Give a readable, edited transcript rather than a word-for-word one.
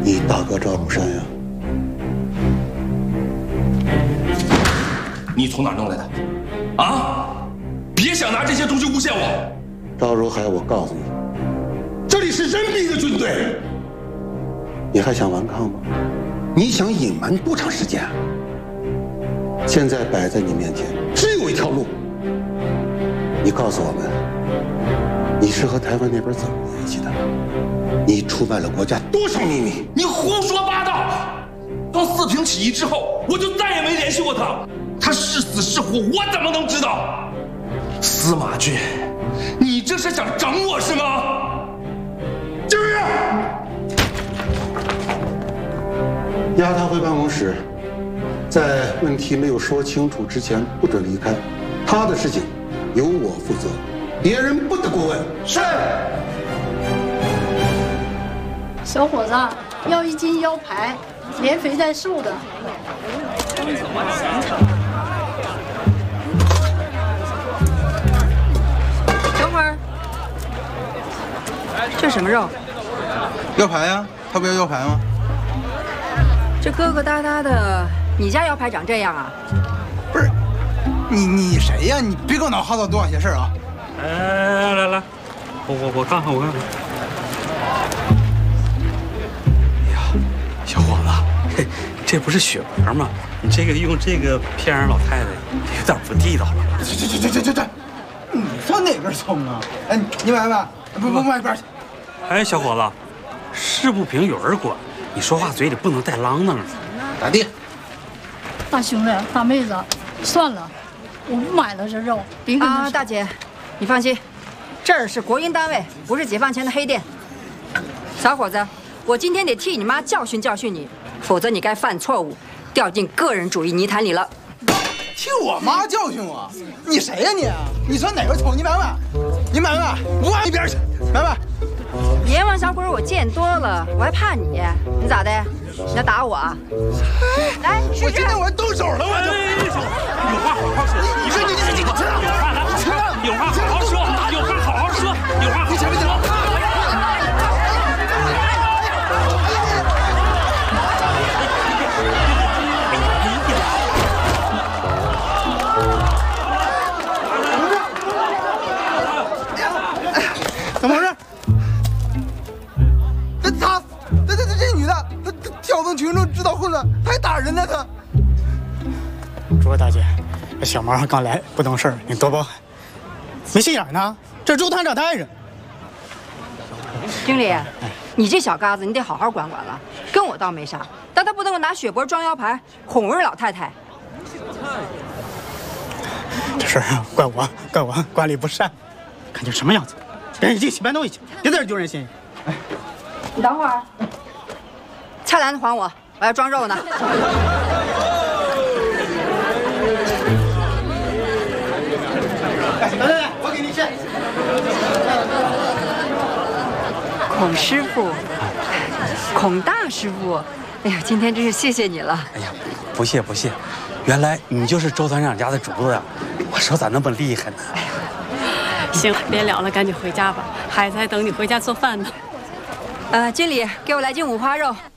你大哥赵如山呀？ 你从哪儿弄来的？啊！别想拿这些东西诬陷我！ 赵如海，我告诉你，这里是人民的军队，你还想顽抗吗？你想隐瞒多长时间啊？现在摆在你面前只有一条路，你告诉我们，你是和台湾那边怎么联系的？你出卖了国家多少秘密？ 你胡说八道！从四平起义之后，我就再也没联系过他。他是死是活，我怎么能知道？司马军，你这是想整我是吗？就是。 押他回办公室，在问题没有说清楚之前不准离开。他的事情由我负责，别人不得过问。是。 小伙子，要1斤腰排，连肥带瘦的。 等会儿，这什么肉？ 腰排呀，他不要腰排吗？ 这疙疙瘩瘩的，你家腰排长这样啊？ 不是，你谁呀？你别给我脑哈到多少些事儿啊！ 来，我看看。哎呀，小伙子，这不是血脖吗？你这个用这个骗人老太太，有点不地道了。 这，你算哪根葱啊？哎，你买吧，不买一边去。 哎，小伙子，事不平有人管，你说话嘴里不能带啷当的。 咋地？ 大兄弟，大妹子，算了，我不买了这肉。别跟他大姐，你放心，这儿是国营单位，不是解放前的黑店。小伙子，我今天得替你妈教训教训你，否则你该犯错误，掉进个人主义泥潭里了。 替我妈教训我？你谁呀你？你算哪个葱？你买不买？你买不买？不买一边去，买不买？ 阎王小鬼我见多了，我还怕你？你咋的？你要打我啊？来， 我今天我要动手了，我就。 有话好好说。 你说你有话好好说，有话好好说，有话好好说。 怎么回事？这女的，她挑动群众制造混乱，她还打人呢，她。 诸位大姐，这小毛刚来，不懂事儿，你多包涵。没心眼呢，这周团长带着。 经理，你这小嘎子，你得好好管管了。跟我倒没啥，但他不能够拿血脖装腰排，哄人老太太。 这事儿啊，怪我管理不善，看就什么样子。人已经洗白都已经，别在这丢人现眼。哎， 你等会儿，菜篮子还我，我要装肉呢。 来，我给你切。 孔师傅，孔大师傅，哎呀，今天真是谢谢你了。 哎呀，不谢，原来你就是周团长家的主子呀！我说咋那么厉害呢？ 行，别聊了，赶紧回家吧，孩子还等你回家做饭呢。 经理，给我来斤五花肉。